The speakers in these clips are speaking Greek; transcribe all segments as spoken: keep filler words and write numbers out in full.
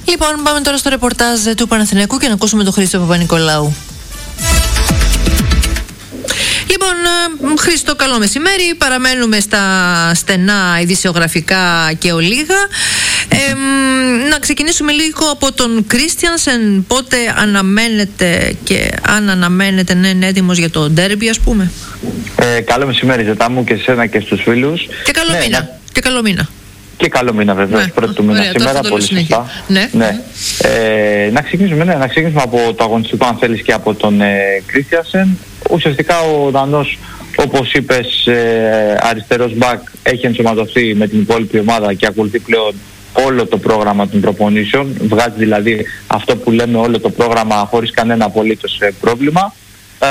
Λοιπόν, πάμε τώρα στο ρεπορτάζ του Παναθηναϊκού και να ακούσουμε τον Χρήστο Παπα-Νικολάου. Λοιπόν, Χρήστο, καλό μεσημέρι. Παραμένουμε στα στενά ειδησιογραφικά και ολίγα. Ε, να ξεκινήσουμε λίγο από τον Κρίστιανσεν. Πότε αναμένεται και αν αναμένεται να είναι έτοιμος για το ντέρμπι, ας πούμε? Ε, καλό μεσημέρι, Ζετά μου, και εσένα και στους φίλους. Και καλό ναι, μήνα. να... Και καλό μήνα. Και καλό μήνα, βέβαια. Ναι. Πρώτη του μήνα σήμερα. Πολύ σωστά. Ναι. Ναι. Ε, να, ξεκινήσουμε, ναι, να ξεκινήσουμε από το αγωνιστικό, αν θέλεις, και από τον Κρίστιανσεν. Ουσιαστικά ο Δανός, όπως είπες, ε, αριστερός μπακ, έχει ενσωματωθεί με την υπόλοιπη ομάδα και ακολουθεί πλέον όλο το πρόγραμμα των προπονήσεων. Βγάζει δηλαδή αυτό που λέμε όλο το πρόγραμμα χωρίς κανένα απολύτως ε, πρόβλημα. Ε,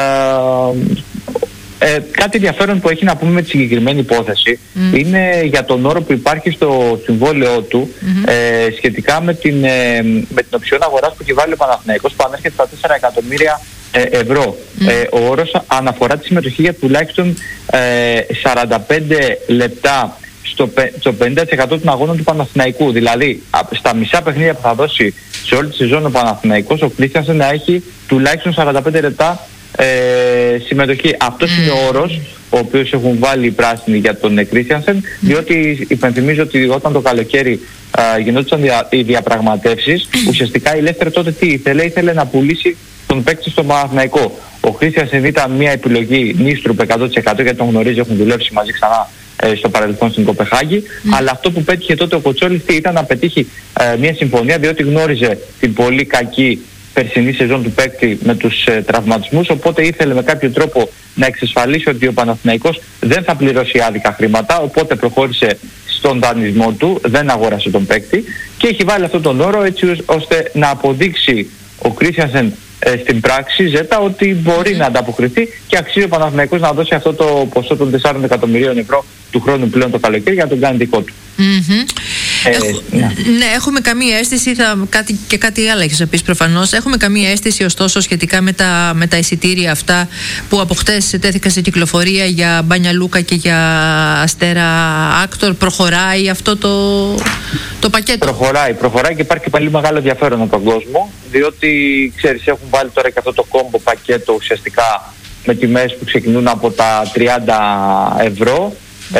ε, κάτι ενδιαφέρον που έχει να πούμε με τη συγκεκριμένη υπόθεση mm. είναι για τον όρο που υπάρχει στο συμβόλαιό του mm-hmm. ε, σχετικά με την, ε, με την οψιόν αγοράς που έχει βάλει ο Παναθηναϊκός, που ανέρχεται στα τέσσερα εκατομμύρια ευρώ. Mm. Ε, ο όρος αναφορά τη συμμετοχή για τουλάχιστον ε, σαράντα πέντε λεπτά στο, στο πενήντα τοις εκατό των αγώνων του Παναθηναϊκού. Δηλαδή, στα μισά παιχνίδια που θα δώσει σε όλη τη σεζόν ο Παναθηναϊκός, ο Κρίστιανσεν να έχει τουλάχιστον σαράντα πέντε λεπτά ε, συμμετοχή. Αυτός mm. είναι ο όρος ο οποίος έχουν βάλει οι πράσινοι για τον Κρίστιανσεν, mm. διότι υπενθυμίζω ότι όταν το καλοκαίρι ε, γινόντουσαν δια, οι διαπραγματεύσεις, mm. ουσιαστικά η Λέστερ τότε τι ήθελε, ήθελε να πουλήσει τον παίκτη στον Παναθηναϊκό. Ο Κρίστιανσεν ήταν μια επιλογή Νίστρουπ εκατό τοις εκατό, γιατί τον γνωρίζει, έχουν δουλέψει μαζί ξανά ε, στο παρελθόν στην Κοπεχάγη. Mm. Αλλά αυτό που πέτυχε τότε ο Κοτσόλης ήταν να πετύχει ε, μια συμφωνία, διότι γνώριζε την πολύ κακή περσινή σεζόν του παίκτη με τους ε, τραυματισμούς. Οπότε ήθελε με κάποιο τρόπο να εξασφαλίσει ότι ο Παναθηναϊκός δεν θα πληρώσει άδικα χρήματα. Οπότε προχώρησε στον δανεισμό του, δεν αγόρασε τον παίκτη και έχει βάλει αυτόν τον όρο έτσι ώστε να αποδείξει ο Κρίστιανσεν ε, στην πράξη, Ζέτα, ότι μπορεί mm-hmm. να ανταποκριθεί και αξίζει ο Παναθηναϊκός να δώσει αυτό το ποσό των τεσσάρων εκατομμυρίων ευρώ του χρόνου πλέον το καλοκαίρι για να τον κάνει δικό του. Mm-hmm. Ε, Έχω, ναι. ναι, έχουμε καμία αίσθηση, θα, κάτι, και κάτι άλλο έχεις να πεις προφανώς, έχουμε καμία αίσθηση ωστόσο σχετικά με τα, με τα εισιτήρια αυτά που από χτες τέθηκαν σε κυκλοφορία για Μπάνια Λούκα και για Αστέρα Άκτορ? Προχωράει αυτό το, το πακέτο? Προχωράει, προχωράει και υπάρχει και πολύ μεγάλο ενδιαφέρον από τον κόσμο, διότι ξέρεις, έχουν βάλει τώρα και αυτό το κόμπο πακέτο ουσιαστικά με τιμές που ξεκινούν από τα τριάντα ευρώ.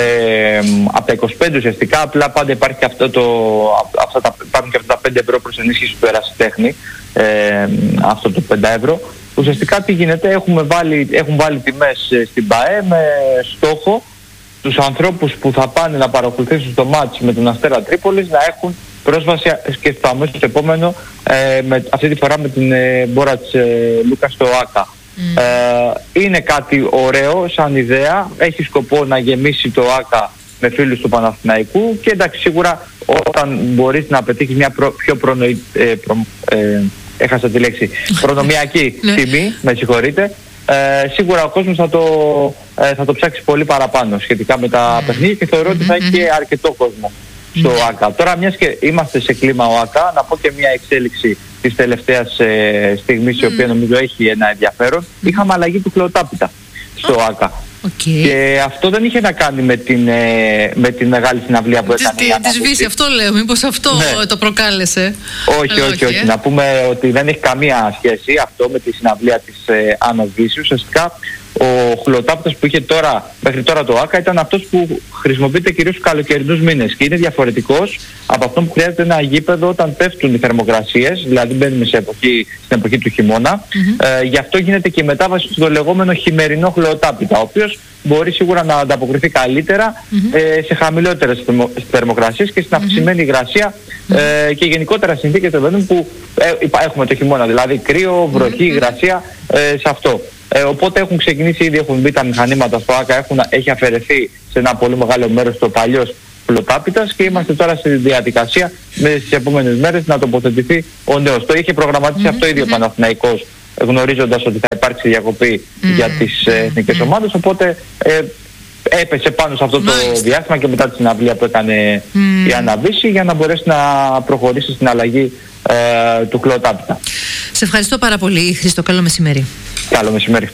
Ε, από τα είκοσι πέντε ουσιαστικά, απλά πάντα υπάρχει και αυτό το, αυτά τα, υπάρχουν και αυτά τα πέντε ευρώ προς ενίσχυση του ερασιτέχνη, ε, αυτό το πέντε ευρώ. Ουσιαστικά τι γίνεται, έχουμε βάλει, έχουν βάλει τιμές στην ΠΑΕ με στόχο τους ανθρώπους που θα πάνε να παρακολουθήσουν το μάτς με τον Αστέρα Τρίπολης να έχουν πρόσβαση και στο αμέσως επόμενο, ε, με, αυτή τη φορά με την ε, Μπόρατς ε, Λούκα στο ΆΚΑ. Mm. Ε, είναι κάτι ωραίο σαν ιδέα, έχει σκοπό να γεμίσει το ΆΚΑ με φίλους του Παναθηναϊκού και εντάξει, σίγουρα όταν μπορείς να πετύχεις μια προ, πιο προνοη, ε, προ, ε, έχασα τη λέξη, προνομιακή τιμή, με συγχωρείτε, ε, σίγουρα ο κόσμος θα το, ε, θα το ψάξει πολύ παραπάνω σχετικά με τα mm. παιχνίδια και θεωρώ ότι θα έχει και αρκετό κόσμο στο mm. ΆΚΑ. Τώρα, μιας και είμαστε σε κλίμα ο ΆΚΑ, να πω και μια εξέλιξη της τελευταίας ε, στιγμής mm. η οποία νομίζω έχει ένα ενδιαφέρον. Mm. Είχαμε αλλαγή του Κλεοτάπητα στο oh. ΆΚΑ. Okay. Και αυτό δεν είχε να κάνει με την, ε, με την μεγάλη συναυλία που έκανε η Άννα. Τη σβήσει, αυτό λέω, μήπως αυτό ναι. το προκάλεσε? Όχι, όχι, όχι, όχι. Να πούμε ότι δεν έχει καμία σχέση αυτό με τη συναυλία της ε, Άννα Βύση. Ουσιαστικά ο χλωτάπτας που είχε τώρα, μέχρι τώρα το ΆΚΑ ήταν αυτός που χρησιμοποιείται κυρίως στους καλοκαιρινούς μήνες και είναι διαφορετικός από αυτό που χρειάζεται ένα γήπεδο όταν πέφτουν οι θερμοκρασίες, δηλαδή μπαίνουμε σε εποχή, στην εποχή του χειμώνα. Mm-hmm. Ε, γι' αυτό γίνεται και η μετάβαση στο λεγόμενο χειμερινό χλωτάπητα, ο οποίος μπορεί σίγουρα να ανταποκριθεί καλύτερα mm-hmm. ε, σε χαμηλότερες θερμοκρασίες και στην αυξημένη υγρασία mm-hmm. ε, και γενικότερα συνθήκες των που ε, έχουμε το χειμώνα, δηλαδή κρύο, βροχή, mm-hmm. υγρασία ε, σε αυτό. Ε, οπότε έχουν ξεκινήσει ήδη, έχουν μπει τα μηχανήματα στο ΆΚΑ, έχουν, έχει αφαιρεθεί σε ένα πολύ μεγάλο μέρος το παλιός χλωτάπητας και είμαστε τώρα στη διαδικασία με στις επόμενες μέρες να τοποθετηθεί ο νέος. Το είχε προγραμματίσει mm-hmm. αυτό ήδη ο Παναθηναϊκός, γνωρίζοντας ότι θα υπάρξει διακοπή mm-hmm. για τις ε, εθνικές mm-hmm. ομάδες, οπότε ε, έπεσε πάνω σε αυτό το Μάλιστα. διάστημα και μετά τη συναυλία που έκανε mm. η Άννα Βύση για να μπορέσει να προχωρήσει στην αλλαγή ε, του χλωτάπητα. Σε ευχαριστώ πάρα πολύ, Χρήστο. Καλό μεσημέρι. Καλό μεσημέρι.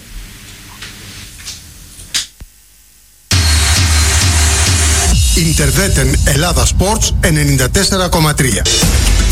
Ιντερβέτεν Ελλάδα Sports ενενήντα τέσσερα κόμμα τρία.